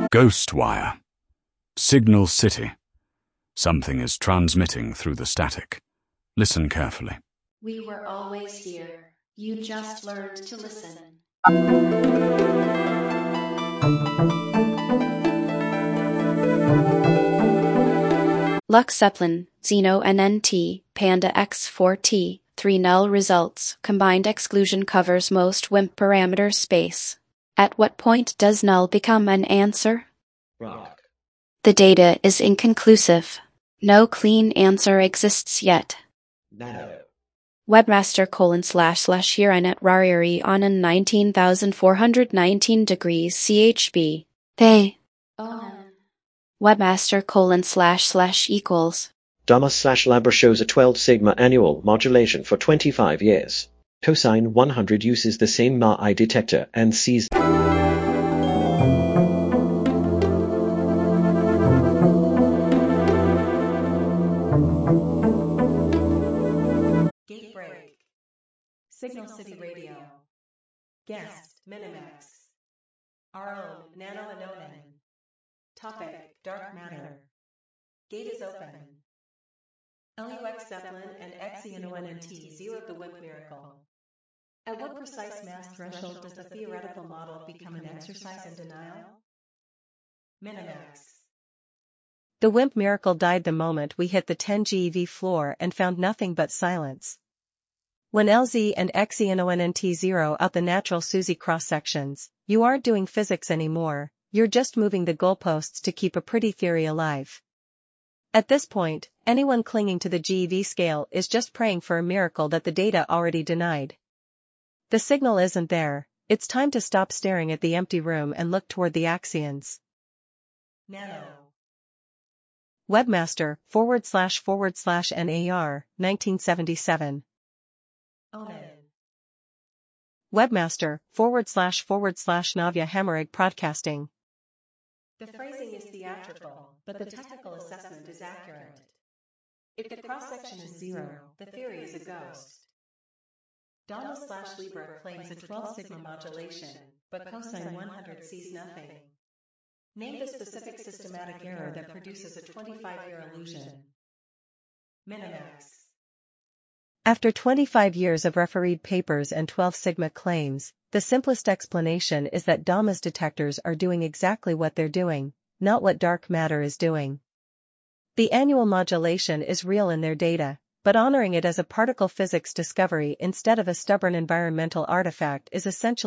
Ghostwire. Signal City. Something is transmitting through the static. Listen carefully. We were always here. You just learned to listen. Lux Zeppelin, Xeno NNT, Panda X4T, 3 null results, combined exclusion covers most WIMP parameter space. At what point does null become an answer? Rock. The data is inconclusive. No clean answer exists yet. Nano. Webmaster://Hiranet Rariri on 19,419 degrees CHB. They. Webmaster:// Damas/Labra shows a 12 sigma annual modulation for 25 years. Cosine 100 uses the same MAI detector and sees Gate break. Signal City Radio. Guest, Minimax. Our own, Nano Anonan. Topic, Dark Matter. Gate is open. LUX Zeppelin and XENONNT zeroed the WIMP miracle. At what precise mass threshold does the theoretical model become an exercise in denial? Minimax. The WIMP miracle died the moment we hit the 10 GeV floor and found nothing but silence. When LZ and XENONNT zero out the natural SUSY cross-sections, you aren't doing physics anymore, you're just moving the goalposts to keep a pretty theory alive. At this point, anyone clinging to the GeV scale is just praying for a miracle that the data already denied. The signal isn't there, it's time to stop staring at the empty room and look toward the axions. Nano. Webmaster://NAR, 1977. Onan. Webmaster:// Hemorrhag Broadcasting. The phrasing is theatrical, but the technical assessment is accurate. If the cross-section is zero, the theory is a ghost. Damas/Libra claims a 12 sigma modulation, but cosine 100 sees nothing. Name the specific systematic error that produces a 25-year illusion. Minimax. After 25 years of refereed papers and 12 sigma claims, the simplest explanation is that Damas detectors are doing exactly what they're doing, not what dark matter is doing. The annual modulation is real in their data, but honoring it as a particle physics discovery instead of a stubborn environmental artifact is essentially